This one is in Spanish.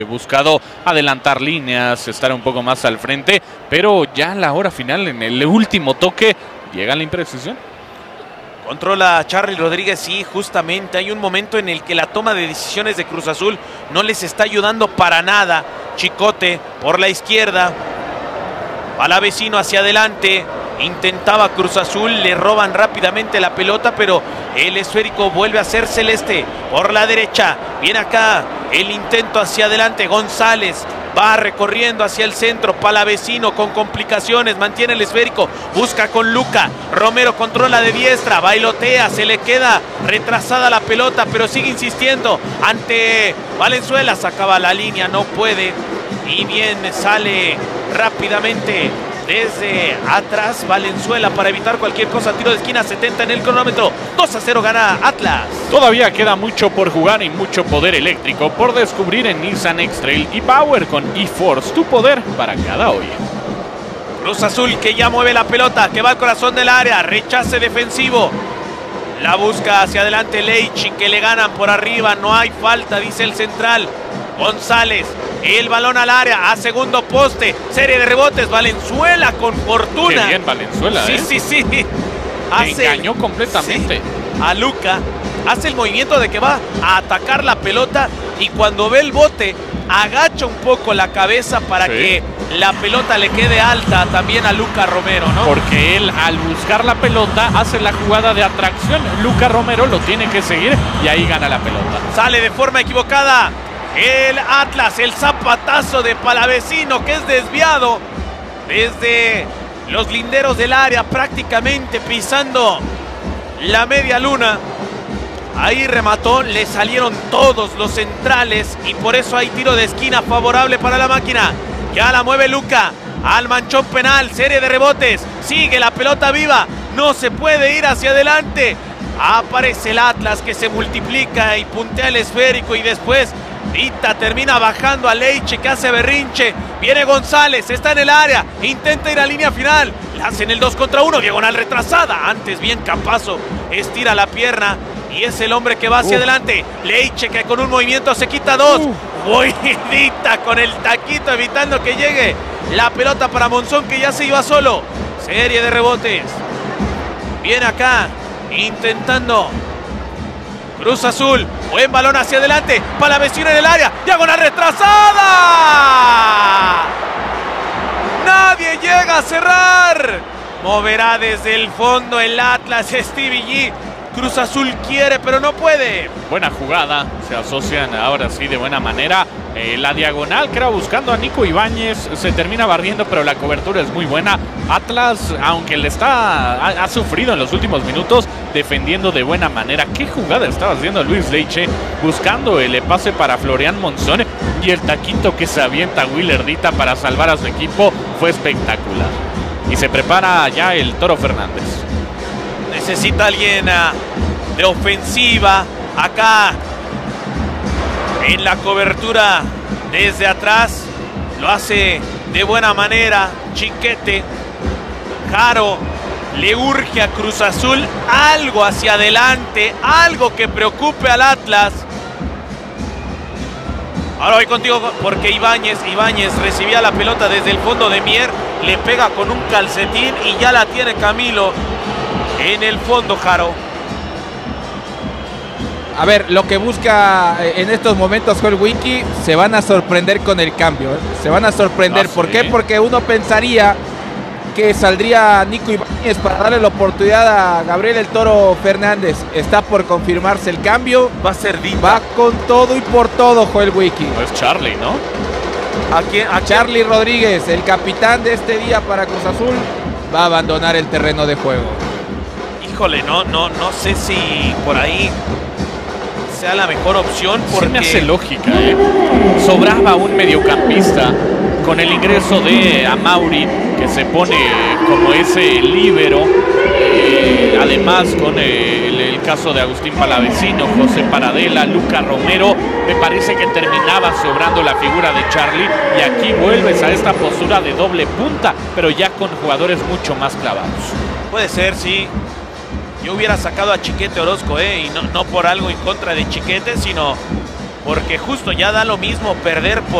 He buscado adelantar líneas, estar un poco más al frente, pero ya a la hora final, en el último toque, llega la imprecisión. Controla Charly Rodríguez y justamente hay un momento en el que la toma de decisiones de Cruz Azul no les está ayudando para nada. Chicote por la izquierda, Palavecino hacia adelante, intentaba Cruz Azul, le roban rápidamente la pelota, pero el esférico vuelve a ser celeste. Por la derecha, viene acá el intento hacia adelante, González va recorriendo hacia el centro, Palavecino con complicaciones, mantiene el esférico, busca con Luca, Romero controla de diestra, bailotea, se le queda retrasada la pelota, pero sigue insistiendo ante Valenzuela, sacaba la línea, no puede, y bien sale rápidamente desde atrás Valenzuela para evitar cualquier cosa. Tiro de esquina, 70 en el cronómetro. 2-0 gana Atlas. Todavía queda mucho por jugar y mucho poder eléctrico por descubrir en Nissan X-Trail y Power con eForce, tu poder para cada hoy. Cruz Azul que ya mueve la pelota, que va al corazón del área, rechace defensivo. La busca hacia adelante Leichi, que le ganan por arriba, no hay falta, dice el central. González, el balón al área, a segundo poste, serie de rebotes, Valenzuela con fortuna. Qué bien Valenzuela, Sí. Engañó completamente. Sí, a Luca, hace el movimiento de que va a atacar la pelota y cuando ve el bote, agacha un poco la cabeza para que la pelota le quede alta también a Luca Romero, ¿no? Porque él al buscar la pelota hace la jugada de atracción, Luca Romero lo tiene que seguir y ahí gana la pelota. Sale de forma equivocada el Atlas, el zapatazo de Palavecino que es desviado desde los linderos del área, prácticamente pisando la media luna. Ahí remató, le salieron todos los centrales y por eso hay tiro de esquina favorable para la máquina. Ya la mueve Luca al manchón penal, serie de rebotes, sigue la pelota viva, no se puede ir hacia adelante. Aparece el Atlas que se multiplica y puntea el esférico y después Vita termina bajando a Leiche que hace berrinche. Viene González, está en el área, intenta ir a línea final. Le hacen el 2 contra 1, diagonal retrasada. Antes bien Campazzo estira la pierna y es el hombre que va hacia adelante. Leiche que con un movimiento se quita dos. Vita con el taquito evitando que llegue la pelota para Monzón que ya se iba solo. Serie de rebotes. Viene acá intentando Cruz Azul, buen balón hacia adelante, Palavecino en el área, diagonal retrasada. Nadie llega a cerrar. Moverá desde el fondo el Atlas, Stevie G. Cruz Azul quiere, pero no puede. Buena jugada, se asocian ahora sí de buena manera. La diagonal que era buscando a Nico Ibáñez se termina barriendo, pero la cobertura es muy buena. Atlas, aunque ha sufrido en los últimos minutos, defendiendo de buena manera. Qué jugada estaba haciendo Luis Leiche, buscando el pase para Florian Monzón y el taquito que se avienta Willerdita para salvar a su equipo fue espectacular. Y se prepara ya el Toro Fernández. Necesita alguien de ofensiva acá en la cobertura desde atrás. Lo hace de buena manera Chiquete. Jaro le urge a Cruz Azul algo hacia adelante, algo que preocupe al Atlas. Ahora voy contigo porque Ibáñez recibía la pelota desde el fondo de Mier, le pega con un calcetín y ya la tiene Camilo en el fondo. Jaro. A ver, lo que busca en estos momentos Joel Winky, se van a sorprender con el cambio. Se van a sorprender. ¿Por qué? Porque uno pensaría que saldría Nico Ibáñez para darle la oportunidad a Gabriel el Toro Fernández. Está por confirmarse el cambio. Va a ser Vita. Va con todo y por todo Joel Winky. No es Charly, ¿no? A Charly Rodríguez, el capitán de este día para Cruz Azul, va a abandonar el terreno de juego. Híjole, no sé si por ahí sea la mejor opción porque sí me hace lógica, Sobraba un mediocampista con el ingreso de Amauri, que se pone como ese líbero, además con el caso de Agustín Palavecino, José Paradela, Luca Romero. Me parece que terminaba sobrando la figura de Charly y aquí vuelves a esta postura de doble punta, pero ya con jugadores mucho más clavados. Puede ser, sí. Yo hubiera sacado a Chiquete Orozco, y no por algo en contra de Chiquete, sino porque justo ya da lo mismo perder